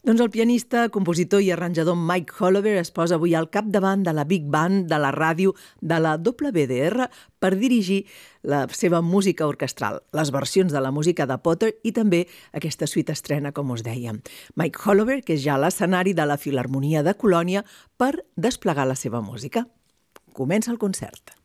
Doncs el pianista, compositor i arranjador Mike Holloway es posa avui al capdavant de la Big Band de la ràdio de la WDR per dirigir la seva música orquestral, les versions de la música de Potter i també aquesta suite estrena, com us dèiem. Mike Holloway, que és ja a l'escenari de la Filharmonia de Colònia per desplegar la seva música. Comença el concert.